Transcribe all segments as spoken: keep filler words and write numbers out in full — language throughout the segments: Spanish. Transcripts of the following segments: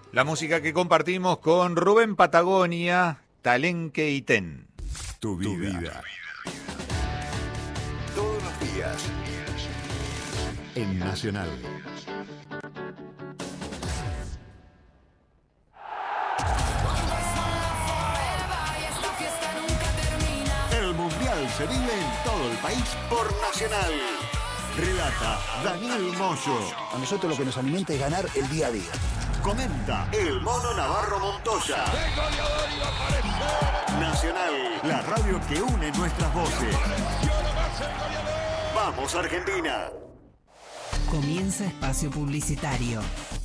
La música que compartimos con Rubén Patagonia, Talenque y Ten. Tu vida. Tu vida. Todos los días. En Nacional. El Mundial se vive en todo el país por Nacional. Relata Daniel Moyo. A nosotros lo que nos alimenta es ganar el día a día. Comenta el Mono Navarro Montoya. Nacional, la radio que une nuestras voces. ¡Vamos, Argentina! Comienza espacio publicitario.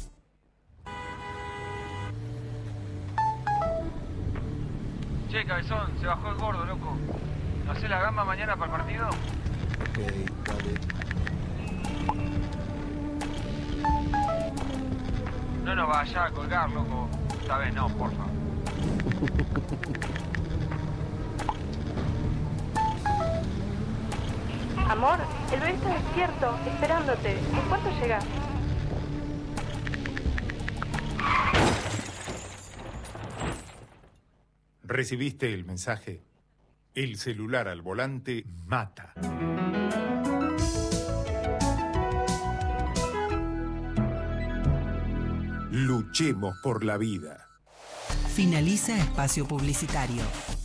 Che, cabezón, se bajó el gordo, loco. ¿No hacés la gamba mañana para el partido? Ok, dale. No nos vaya a colgar, loco. Esta vez no, porfa. Amor, el bebé está despierto, esperándote. ¿En cuánto llegas? ¿Recibiste el mensaje? El celular al volante mata. Luchemos por la vida. Finaliza espacio publicitario.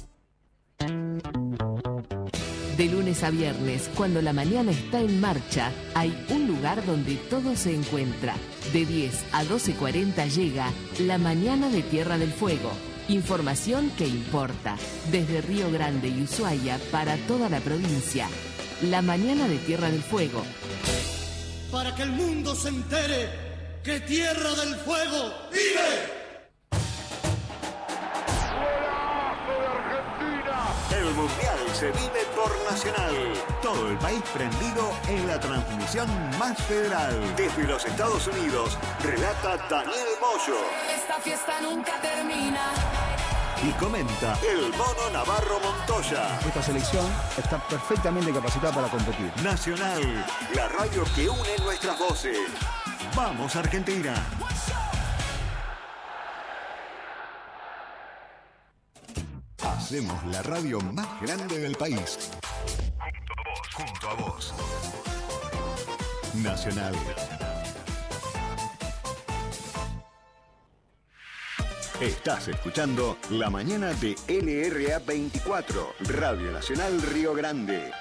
De lunes a viernes, cuando la mañana está en marcha, hay un lugar donde todo se encuentra. De diez a doce cuarenta llega La Mañana de Tierra del Fuego. Información que importa. Desde Río Grande y Ushuaia para toda la provincia. La Mañana de Tierra del Fuego. Para que el mundo se entere que Tierra del Fuego vive. El Mundial se vive por Nacional. Todo el país prendido en la transmisión más federal. Desde los Estados Unidos, relata Daniel Moyo. Esta fiesta nunca termina. Y comenta el Mono Navarro Montoya. Esta selección está perfectamente capacitada para competir. Nacional, la radio que une nuestras voces. ¡Vamos, Argentina! Hacemos la radio más grande del país. Junto a vos. Nacional. Estás escuchando La Mañana de L R A veinticuatro, Radio Nacional Río Grande.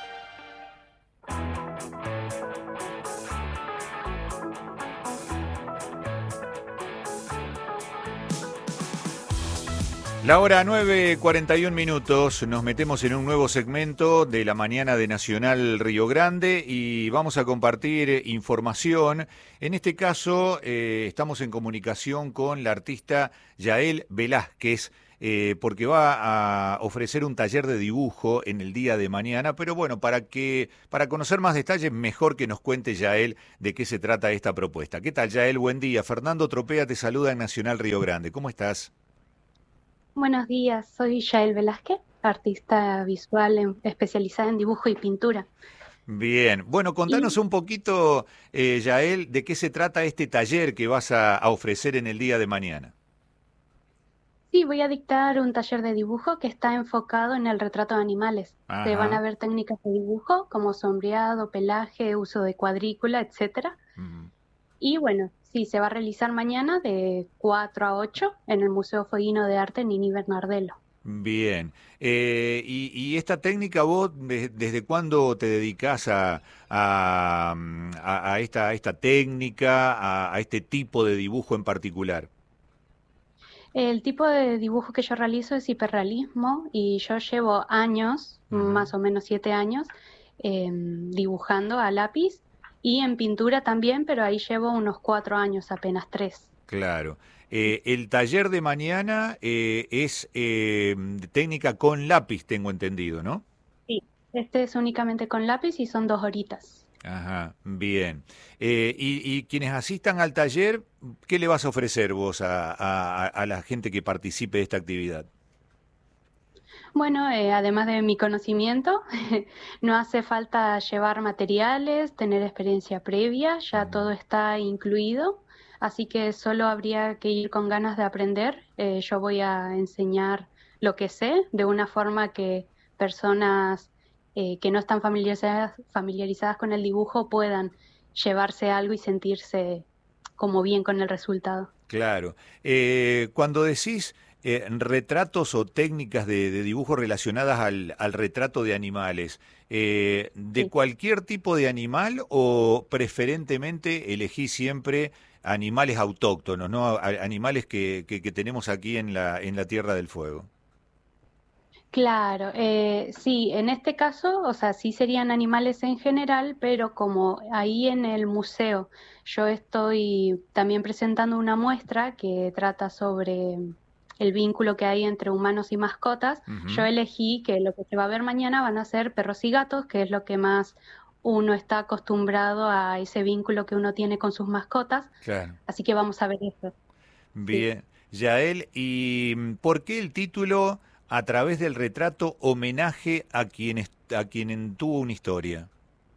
La hora nueve cuarenta y un minutos, nos metemos en un nuevo segmento de la mañana de Nacional Río Grande y vamos a compartir información. En este caso eh, estamos en comunicación con la artista Yael Velázquez, eh, porque va a ofrecer un taller de dibujo en el día de mañana, pero bueno, para que para conocer más detalles, mejor que nos cuente Yael de qué se trata esta propuesta. ¿Qué tal, Yael? Buen día. Fernando Tropea te saluda en Nacional Río Grande. ¿Cómo estás? Buenos días, soy Yael Velázquez, artista visual en, especializada en dibujo y pintura. Bien, bueno, contanos y... un poquito, eh, Yael, de qué se trata este taller que vas a, a ofrecer en el día de mañana. Sí, voy a dictar un taller de dibujo que está enfocado en el retrato de animales. Ajá. Se van a ver técnicas de dibujo como sombreado, pelaje, uso de cuadrícula, etcétera. Uh-huh. Y bueno, sí, se va a realizar mañana de cuatro a ocho en el Museo Fueguino de Arte Nini Bernardelo. Bien. Eh, y, y esta técnica, vos, de, ¿desde cuándo te dedicás a, a, a, a, esta, a esta técnica, a, a este tipo de dibujo en particular? El tipo de dibujo que yo realizo es hiperrealismo y yo llevo años, uh-huh. más o menos siete años, eh, dibujando a lápiz. Y en pintura también, pero ahí llevo unos cuatro años, apenas tres. Claro. Eh, el taller de mañana eh, es eh, técnica con lápiz, tengo entendido, ¿no? Sí, este es únicamente con lápiz y son dos horitas. Ajá, bien. Eh, y, y quienes asistan al taller, ¿qué le vas a ofrecer vos a, a, a la gente que participe de esta actividad? Bueno, eh, además de mi conocimiento, no hace falta llevar materiales, tener experiencia previa, ya todo está incluido. así que solo habría que ir con ganas de aprender. Eh, yo voy a enseñar lo que sé de una forma que personas eh, que no están familiarizadas, familiarizadas con el dibujo puedan llevarse algo y sentirse como bien con el resultado. Claro. Eh, cuando decís eh, retratos o técnicas de, de dibujo relacionadas al, al retrato de animales, eh, ¿de Sí. cualquier tipo de animal o preferentemente elegís siempre animales autóctonos, ¿no? A- animales que, que, que tenemos aquí en la, en la Tierra del Fuego? Claro, eh, sí, en este caso, o sea, sí serían animales en general, pero como ahí en el museo yo estoy también presentando una muestra que trata sobre el vínculo que hay entre humanos y mascotas, yo Ujú. elegí que lo que se va a ver mañana van a ser perros y gatos, que es lo que más uno está acostumbrado a ese vínculo que uno tiene con sus mascotas, Claro. así que vamos a ver eso. Sí. Bien, Yael, ¿y mm, por qué el título A través del retrato, homenaje a quien, est- a quien tuvo una historia?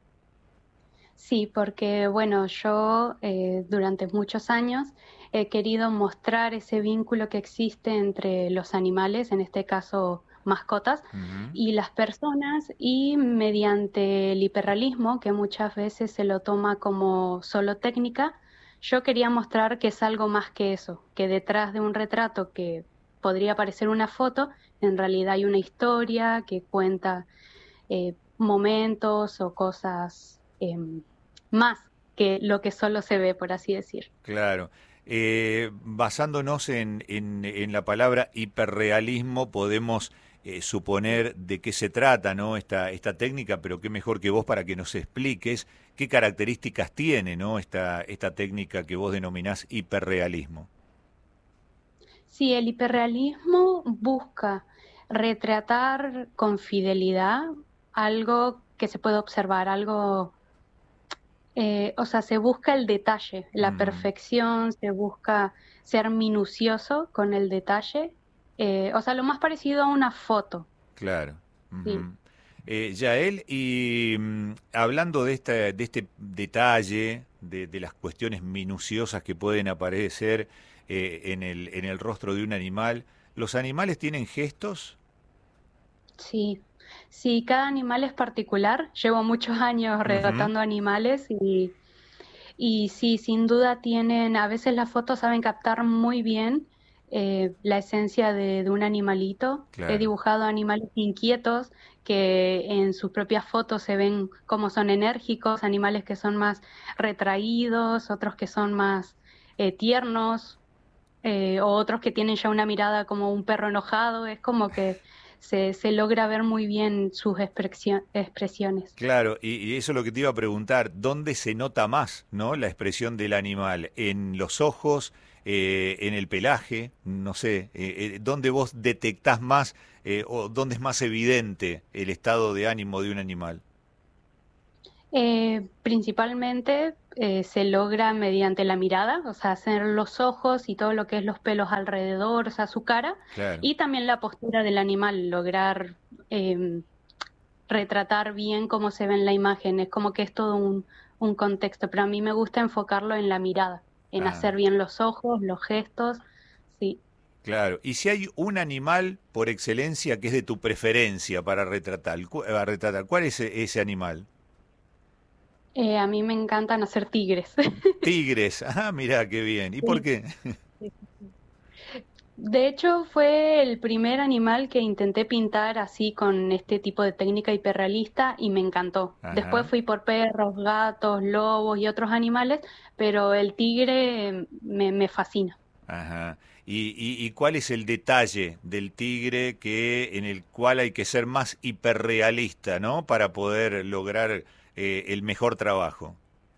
Sí, porque bueno, yo eh, durante muchos años he querido mostrar ese vínculo que existe entre los animales, en este caso mascotas, Ujú. y las personas, y mediante el hiperrealismo, que muchas veces se lo toma como solo técnica, yo quería mostrar que es algo más que eso, que detrás de un retrato que podría parecer una foto, en realidad hay una historia que cuenta eh, momentos o cosas em, más que lo que solo se ve, por así decir. Claro. Eh, basándonos en, en- en la palabra hiperrealismo, podemos eh, suponer de qué se trata, ¿no? Esta, esta técnica, pero qué mejor que vos para que nos expliques qué características tiene, ¿no? Esta, esta técnica que vos denominás hiperrealismo. Sí, el hiperrealismo busca retratar con fidelidad algo que se puede observar, algo, eh, o sea, se busca el detalle, la Ujú. perfección, se busca ser minucioso con el detalle, eh, o sea, lo más parecido a una foto. Claro. Sí. Ujú. Eh, Yael, y mm, hablando de, esta, de este detalle, de, de las cuestiones minuciosas que pueden aparecer eh, en el, en el rostro de un animal, ¿los animales tienen gestos? Sí, sí, cada animal es particular. Llevo muchos años Ujú. retratando animales y, y sí, sin duda tienen, a veces las fotos saben captar muy bien eh, la esencia de, de un animalito. He Claro. dibujado animales inquietos que en sus propias fotos se ven como son enérgicos, animales que son más retraídos, otros que son más eh, tiernos, eh, o otros que tienen ya una mirada como un perro enojado. Es como que se, se logra ver muy bien sus expresio- expresiones. Claro, y, y eso es lo que te iba a preguntar, ¿dónde se nota más, ¿no? La expresión del animal? ¿En los ojos, eh, en el pelaje? No sé, eh, eh, ¿dónde vos detectás más eh, o dónde es más evidente el estado de ánimo de un animal? Eh, principalmente eh, se logra mediante la mirada, o sea, hacer los ojos y todo lo que es los pelos alrededor, o sea, su cara, Claro. y también la postura del animal, lograr eh, retratar bien cómo se ve en la imagen. Es como que es todo un, un contexto, pero a mí me gusta enfocarlo en la mirada, en Ah, hacer bien los ojos, los gestos, sí. claro. Y si hay un animal por excelencia que es de tu preferencia para retratar, cu- para retratar, ¿cuál es e- ese animal? Eh, a mí me encantan hacer tigres. Tigres. Ah, mirá, qué bien. ¿Y por Sí. qué? De hecho, fue el primer animal que intenté pintar así con este tipo de técnica hiperrealista y me encantó. Después Ajá. fui por perros, gatos, lobos y otros animales, pero el tigre eh, me, me fascina. Ajá. ¿Y, y, y cuál es el detalle del tigre que en el cual hay que ser más hiperrealista, ¿no? Para poder lograr eh, el mejor trabajo.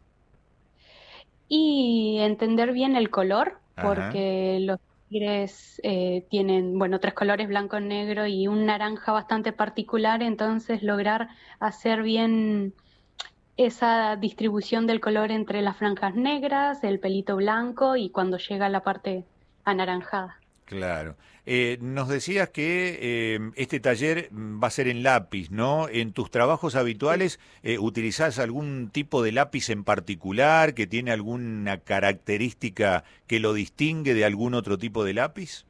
Y entender bien el color, Ajá. porque los tigres eh, tienen, bueno, tres colores, blanco, negro y un naranja bastante particular, entonces lograr hacer bien esa distribución del color entre las franjas negras, el pelito blanco y cuando llega a la parte anaranjada. Claro. Eh, nos decías que eh, este taller va a ser en lápiz, ¿no? ¿En tus trabajos habituales eh, utilizás algún tipo de lápiz en particular que tiene alguna característica que lo distingue de algún otro tipo de lápiz?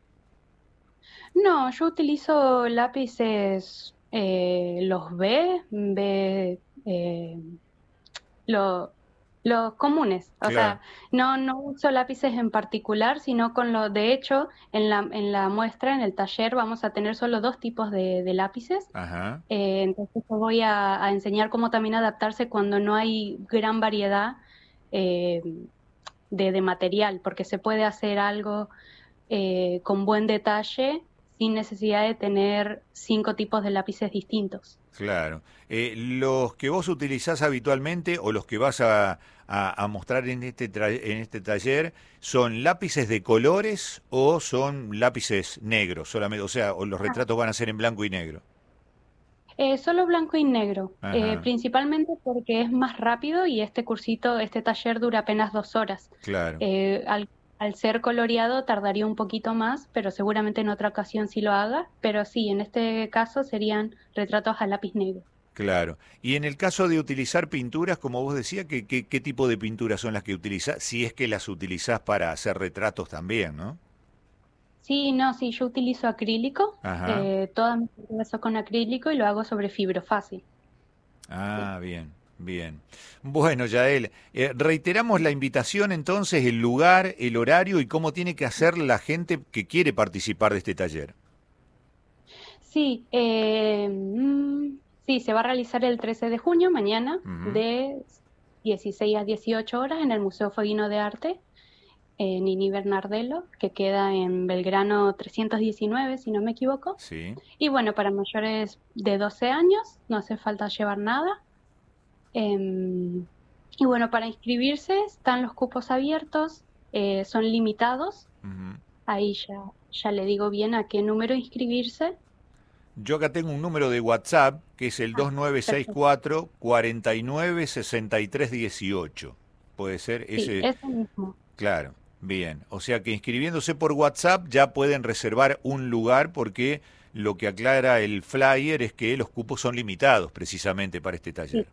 No, yo utilizo lápices, eh, los B, B, eh, lo- los comunes. O Claro. sea, no, no uso lápices en particular, sino con lo, de hecho, en la, en la muestra, en el taller, vamos a tener solo dos tipos de, de lápices. Ajá. Eh, entonces yo voy a, a enseñar cómo también adaptarse cuando no hay gran variedad eh, de, de material, porque se puede hacer algo eh, con buen detalle sin necesidad de tener cinco tipos de lápices distintos. Claro. Eh, ¿los que vos utilizás habitualmente o los que vas a, a- a mostrar en este, tra- en este taller son lápices de colores o son lápices negros solamente? O sea, o los retratos van a ser en blanco y negro. Eh, solo blanco y negro, Ajá. eh, principalmente porque es más rápido y este cursito, este taller dura apenas dos horas. Claro. Eh, al, al ser coloreado tardaría un poquito más, pero seguramente en otra ocasión sí lo haga. Pero sí, en este caso serían retratos a lápiz negro. Claro. Y en el caso de utilizar pinturas, como vos decías, ¿qué, qué, qué tipo de pinturas son las que utilizás? Si es que las utilizás para hacer retratos también, ¿no? Sí, no, sí, yo utilizo acrílico, Ajá. eh, todas mis pinturas son con acrílico y lo hago sobre fibrofácil. Ah, bien, bien. Bueno, Yael, eh, reiteramos la invitación entonces, el lugar, el horario y cómo tiene que hacer la gente que quiere participar de este taller. Sí, eh, mm, sí, se va a realizar el trece de junio, mañana, Ujú. de dieciséis a dieciocho horas en el Museo Fueguino de Arte, eh, Nini Bernardello, que queda en Belgrano trescientos diecinueve, si no me equivoco. Sí. Y bueno, para mayores de doce años no hace falta llevar nada. Em, y bueno, para inscribirse están los cupos abiertos, eh, son limitados. Ujú. Ahí ya, ya le digo bien a qué número inscribirse. Yo acá tengo un número de WhatsApp que es el Ah, dos nueve seis cuatro, cuatro nueve, seis tres uno ocho. ¿Puede ser Sí, ese? ese mismo. Claro, bien. O sea que inscribiéndose por WhatsApp ya pueden reservar un lugar porque lo que aclara el flyer es que los cupos son limitados precisamente para este taller.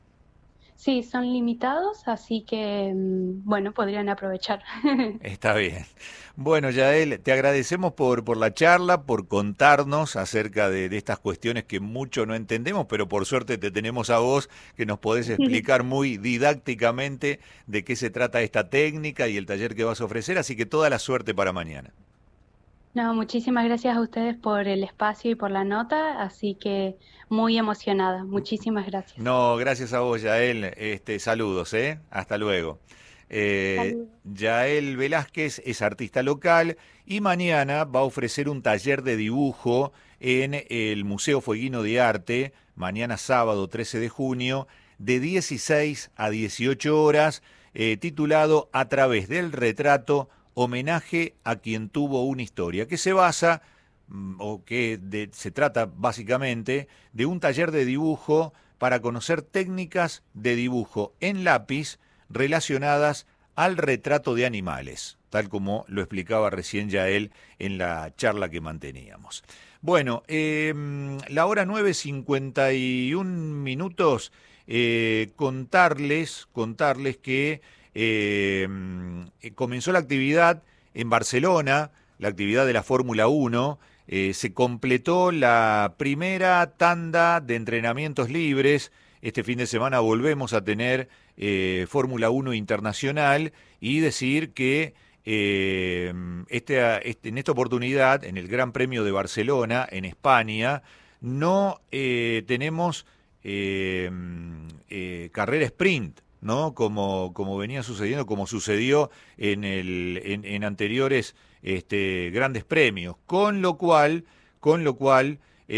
Sí, son limitados, así que, mm, bueno, podrían aprovechar. Está bien. Bueno, Yael, te agradecemos por, por la charla, por contarnos acerca de, de estas cuestiones que mucho no entendemos, pero por suerte te tenemos a vos que nos podés explicar muy didácticamente de qué se trata esta técnica y el taller que vas a ofrecer, así que toda la suerte para mañana. No, muchísimas gracias a ustedes por el espacio y por la nota, así que muy emocionada. Muchísimas gracias. No, gracias a vos, Yael. Este, saludos, ¿eh? Hasta luego. Eh, Saludos. Yael Velázquez es artista local y mañana va a ofrecer un taller de dibujo en el Museo Fueguino de Arte, mañana sábado trece de junio, de dieciséis a dieciocho horas, eh, titulado A través del retrato, homenaje a quien tuvo una historia, que se basa, mm, o que de- se trata básicamente de un taller de dibujo para conocer técnicas de dibujo en lápiz relacionadas al retrato de animales, tal como lo explicaba recién Yael en la charla que manteníamos. Bueno, eh, la hora nueve cincuenta y un minutos, eh, contarles, contarles que eh, comenzó la actividad en Barcelona, la actividad de la Fórmula uno, eh, se completó la primera tanda de entrenamientos libres. Este fin de semana volvemos a tener eh, Fórmula uno Internacional y decir que eh, este, este, en esta oportunidad, en el Gran Premio de Barcelona, en España, no eh, tenemos eh, eh, carrera sprint, ¿no? Como, como venía sucediendo, como sucedió en, el, en, en anteriores este, grandes premios, con lo cual, con lo cual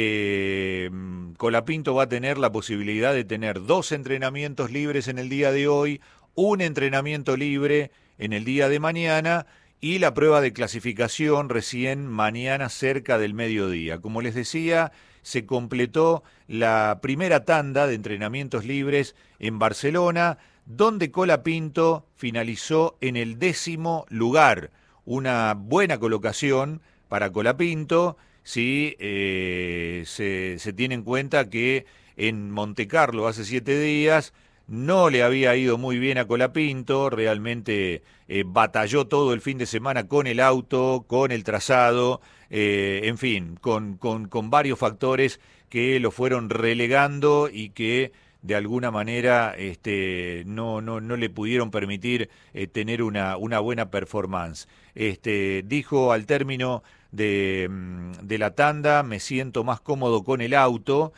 eh, Colapinto va a tener la posibilidad de tener dos entrenamientos libres en el día de hoy, un entrenamiento libre en el día de mañana y la prueba de clasificación recién mañana cerca del mediodía. Como les decía, se completó la primera tanda de entrenamientos libres en Barcelona, donde Colapinto finalizó en el décimo lugar, una buena colocación para Colapinto, si eh, se, se tiene en cuenta que en Montecarlo hace siete días no le había ido muy bien a Colapinto, realmente eh, batalló todo el fin de semana con el auto, con el trazado, eh, en fin, con, con, con varios factores que lo fueron relegando y que de alguna manera este, no, no, no le pudieron permitir eh, tener una, una buena performance. Este, dijo al término de, de la tanda, me siento más cómodo con el auto,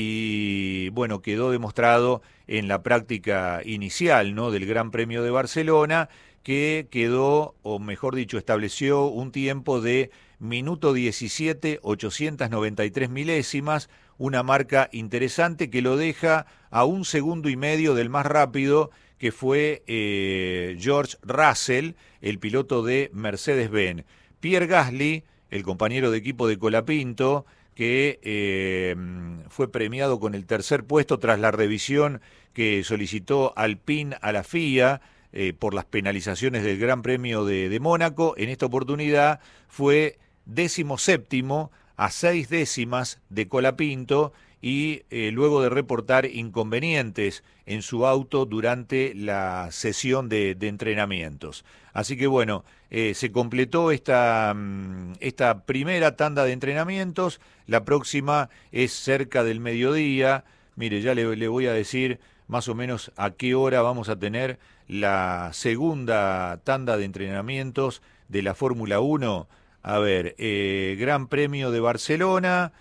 y bueno, quedó demostrado en la práctica inicial, ¿no?, del Gran Premio de Barcelona, que quedó, o mejor dicho, estableció un tiempo de minuto diecisiete, ochocientas noventa y tres milésimas, una marca interesante que lo deja a un segundo y medio del más rápido, que fue eh, George Russell, el piloto de Mercedes-Benz. Pierre Gasly, el compañero de equipo de Colapinto, que eh, fue premiado con el tercer puesto tras la revisión que solicitó Alpine a la F I A eh, por las penalizaciones del Gran Premio de, de Mónaco. En esta oportunidad fue décimo séptimo a seis décimas de Colapinto, y eh, luego de reportar inconvenientes en su auto durante la sesión de, de entrenamientos. Así que bueno, eh, se completó esta, esta primera tanda de entrenamientos. La próxima es cerca del mediodía. Mire, ya le, le voy a decir más o menos a qué hora vamos a tener la segunda tanda de entrenamientos de la Fórmula uno. A ver, eh, Gran Premio de Barcelona,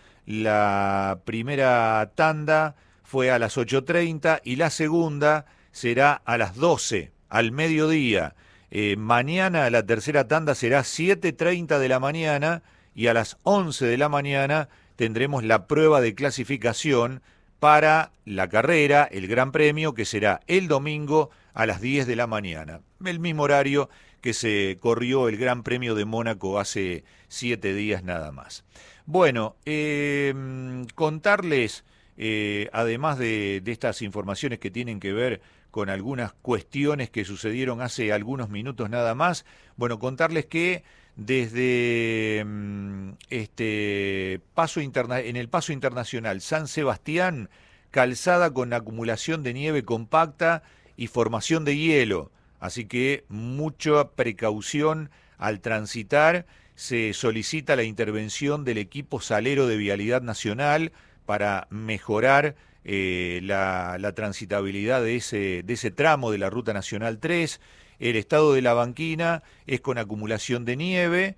la primera tanda fue a las ocho treinta y la segunda será a las doce, al mediodía. Eh, mañana la tercera tanda será siete treinta de la mañana, y a las once de la mañana tendremos la prueba de clasificación para la carrera, el Gran Premio, que será el domingo a las diez de la mañana. El mismo horario que se corrió el Gran Premio de Mónaco hace siete días nada más. Bueno, eh, contarles, eh, además de, de estas informaciones que tienen que ver con algunas cuestiones que sucedieron hace algunos minutos nada más, bueno, contarles que desde este paso interna en el paso internacional San Sebastián, calzada con acumulación de nieve compacta y formación de hielo, así que mucha precaución al transitar. Se solicita la intervención del equipo salero de Vialidad Nacional para mejorar eh, la, la transitabilidad de ese, de ese tramo de la Ruta Nacional tres. El estado de la banquina es con acumulación de nieve,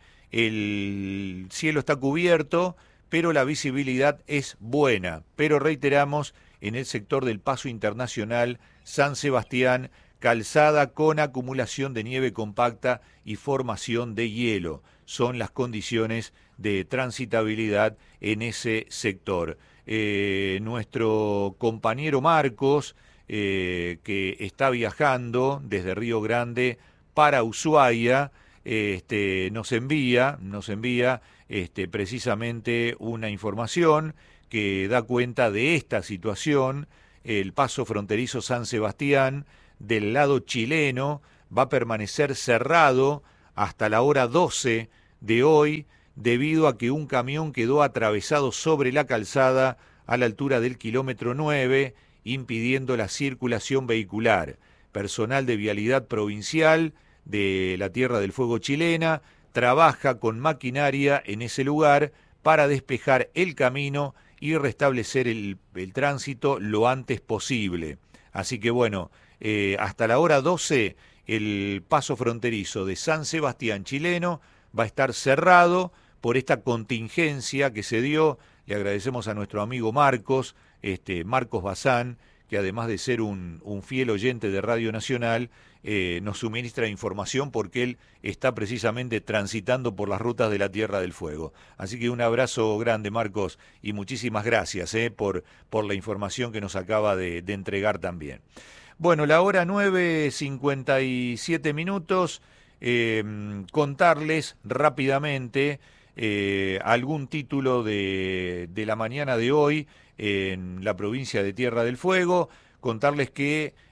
el cielo está cubierto, pero la visibilidad es buena. Pero reiteramos, en el sector del Paso Internacional San Sebastián, calzada con acumulación de nieve compacta y formación de hielo. Son las condiciones de transitabilidad en ese sector. Eh, nuestro compañero Marcos, eh, que está viajando desde Río Grande para Ushuaia, eh, este, nos envía, nos envía este, precisamente una información que da cuenta de esta situación. El paso fronterizo San Sebastián del lado chileno va a permanecer cerrado hasta la hora doce de hoy, debido a que un camión quedó atravesado sobre la calzada a la altura del kilómetro nueve, impidiendo la circulación vehicular. Personal de Vialidad Provincial de la Tierra del Fuego chilena trabaja con maquinaria en ese lugar para despejar el camino y restablecer el, el tránsito lo antes posible. Así que bueno, eh, hasta la hora doce el paso fronterizo de San Sebastián chileno va a estar cerrado por esta contingencia que se dio. Le agradecemos a nuestro amigo Marcos, este, Marcos Bazán, que además de ser un, un fiel oyente de Radio Nacional, eh, nos suministra información porque él está precisamente transitando por las rutas de la Tierra del Fuego. Así que un abrazo grande, Marcos, y muchísimas gracias eh, por, por la información que nos acaba de, de entregar también. Bueno, la hora nueve cincuenta y siete minutos, eh, contarles rápidamente eh, algún título de, de la mañana de hoy en la provincia de Tierra del Fuego, contarles que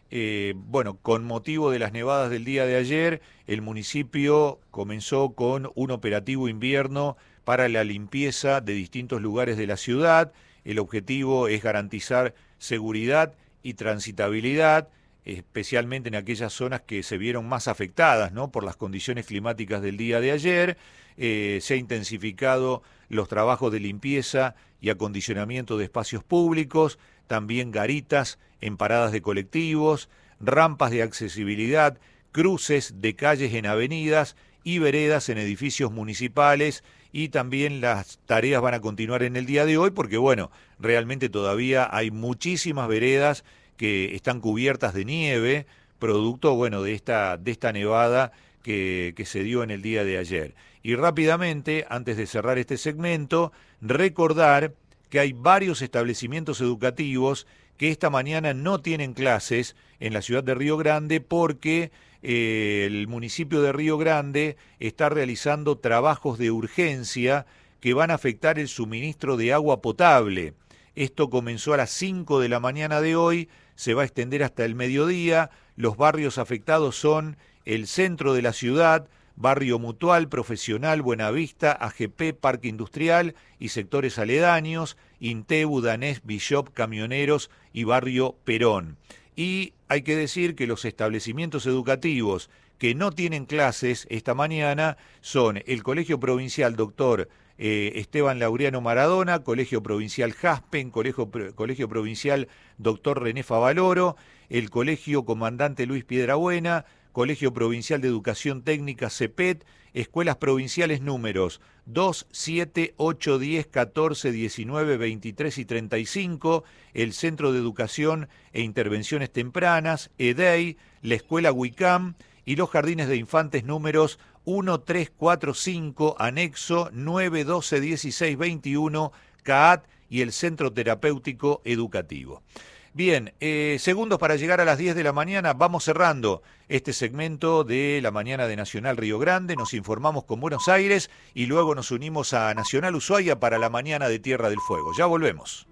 Eh, bueno, con motivo de las nevadas del día de ayer, el municipio comenzó con un operativo invierno para la limpieza de distintos lugares de la ciudad. El objetivo es garantizar seguridad y transitabilidad, especialmente en aquellas zonas que se vieron más afectadas, ¿no?, por las condiciones climáticas del día de ayer. Eh, se ha intensificado los trabajos de limpieza y acondicionamiento de espacios públicos, también garitas en paradas de colectivos, rampas de accesibilidad, cruces de calles en avenidas y veredas en edificios municipales, y también las tareas van a continuar en el día de hoy porque, bueno, realmente todavía hay muchísimas veredas que están cubiertas de nieve, producto, bueno, de esta, de esta nevada que, que se dio en el día de ayer. Y rápidamente, antes de cerrar este segmento, recordar que hay varios establecimientos educativos que esta mañana no tienen clases en la ciudad de Río Grande porque eh, el municipio de Río Grande está realizando trabajos de urgencia que van a afectar el suministro de agua potable. Esto comenzó a las cinco de la mañana de hoy, se va a extender hasta el mediodía. Los barrios afectados son el centro de la ciudad, Barrio Mutual, Profesional, Buenavista, A G P, Parque Industrial y sectores aledaños, Intebu, Danés, Bishop, Camioneros y Barrio Perón. Y hay que decir que los establecimientos educativos que no tienen clases esta mañana son el Colegio Provincial Doctor eh, Esteban Laureano Maradona, Colegio Provincial Jaspen, Colegio, Colegio Provincial Doctor René Favaloro, el Colegio Comandante Luis Piedrabuena, Colegio Provincial de Educación Técnica CEPET, escuelas provinciales números dos, siete, ocho, diez, catorce, diecinueve, veintitrés y treinta y cinco, el Centro de Educación e Intervenciones Tempranas, E D E I, la Escuela WICAM y los Jardines de Infantes números uno, tres, cuatro, cinco, Anexo, nueve, doce, dieciséis, veintiuno, C A A T y el Centro Terapéutico Educativo. Bien, eh, segundos para llegar a las diez de la mañana, vamos cerrando este segmento de la mañana de Nacional Río Grande, nos informamos con Buenos Aires y luego nos unimos a Nacional Ushuaia para la mañana de Tierra del Fuego. Ya volvemos.